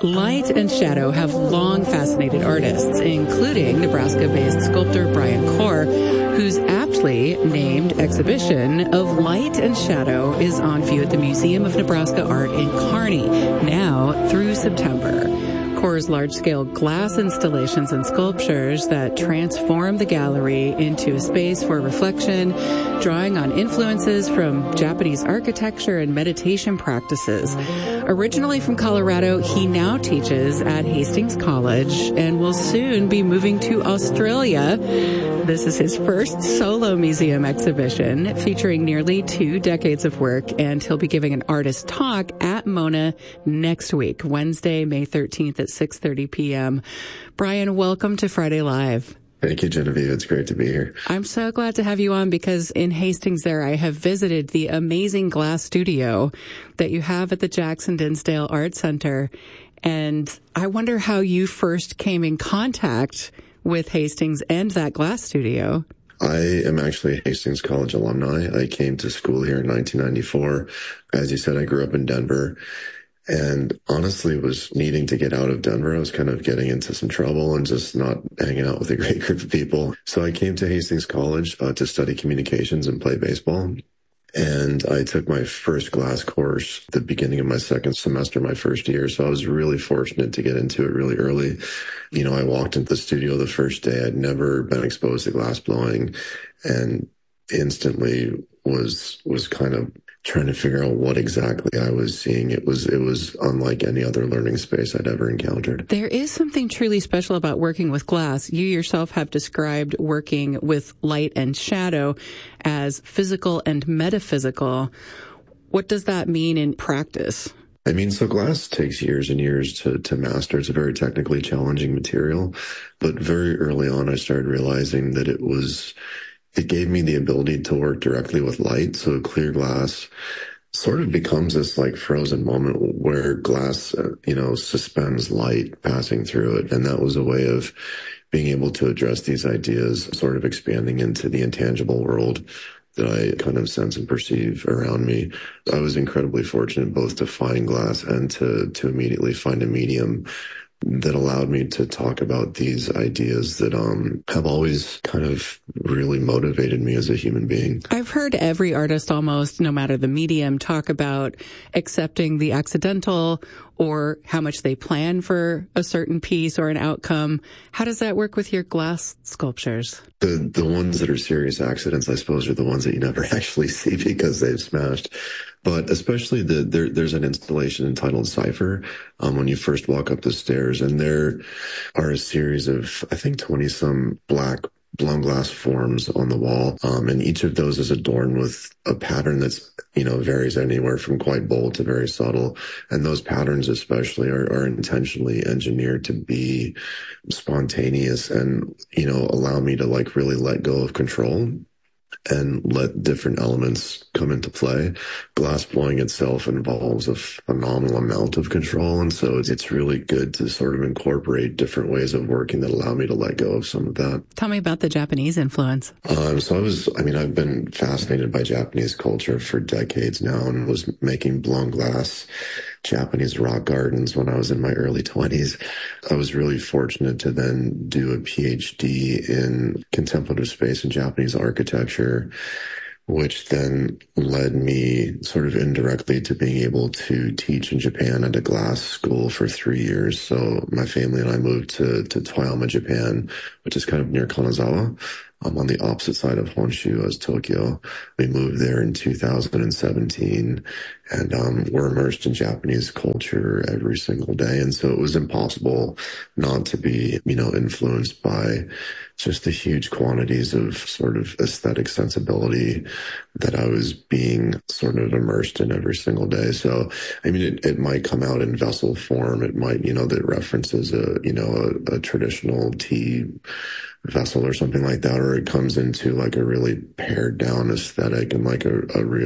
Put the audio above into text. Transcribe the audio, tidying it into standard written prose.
Light and shadow have long fascinated artists, including Nebraska-based sculptor Brian Corr, whose aptly named exhibition of Light and Shadow is on view at the Museum of Nebraska Art in Kearney, now through September. Corr's large-scale glass installations and sculptures that transform the gallery into a space for reflection, drawing on influences from Japanese architecture and meditation practices. Originally from Colorado, he now teaches at Hastings College and will soon be moving to Australia. This is his first solo museum exhibition featuring nearly 2 decades of work, and he'll be giving an artist talk at Mona next week, Wednesday, May 13th at 6:30 p.m. Brian, welcome to Friday Live. Thank you, Genevieve. It's great to be here. I'm so glad to have you on because in Hastings there, I have visited the amazing glass studio that you have at the Jackson Dinsdale Art Center. And I wonder how you first came in contact with Hastings and that glass studio. I am actually a Hastings College alumni. I came to school here in 1994. As you said, I grew up in Denver and honestly was needing to get out of Denver. I was kind of getting into some trouble and just not hanging out with a great group of people. So I came to Hastings College to study communications and play baseball. And I took my first glass course at the beginning of my second semester, my first year. So I was really fortunate to get into it really early. You know, I walked into the studio the first day. I'd never been exposed to glass blowing and instantly was kind of trying to figure out what exactly I was seeing. It was unlike any other learning space I'd ever encountered. There is something truly special about working with glass. You yourself have described working with light and shadow as physical and metaphysical. What does that mean in practice? I mean, so glass takes years and years to master. It's a very technically challenging material. But very early on, I started realizing that it gave me the ability to work directly with light. So clear glass sort of becomes this like frozen moment where glass, suspends light passing through it. And that was a way of being able to address these ideas, sort of expanding into the intangible world that I kind of sense and perceive around me. I was incredibly fortunate both to find glass and to immediately find a medium that allowed me to talk about these ideas that have always kind of really motivated me as a human being. I've heard every artist almost, no matter the medium, talk about accepting the accidental or how much they plan for a certain piece or an outcome. How does that work with your glass sculptures? The ones that are serious accidents, I suppose, are the ones that you never actually see because they've smashed. But especially there's an installation entitled Cipher when you first walk up the stairs, and there are a series of, I think, 20-some black blown glass forms on the wall. And each of those is adorned with a pattern that's, varies anywhere from quite bold to very subtle. And those patterns especially are intentionally engineered to be spontaneous and, allow me to like really let go of control and let different elements come into play. Glass blowing itself involves a phenomenal amount of control. And so it's really good to sort of incorporate different ways of working that allow me to let go of some of that. Tell me about the Japanese influence. I've been fascinated by Japanese culture for decades now and was making blown glass Japanese rock gardens when I was in my early 20s. I was really fortunate to then do a PhD in contemplative space and Japanese architecture, which then led me sort of indirectly to being able to teach in Japan at a glass school for 3 years. So my family and I moved to Toyama, Japan, which is kind of near Kanazawa. On the opposite side of Honshu as Tokyo. We moved there in 2017 and we're immersed in Japanese culture every single day. And so it was impossible not to be, influenced by just the huge quantities of sort of aesthetic sensibility that I was being sort of immersed in every single day. So, it might come out in vessel form. It might, that references a traditional tea vessel or something like that, or it comes into like a really pared down aesthetic and like a real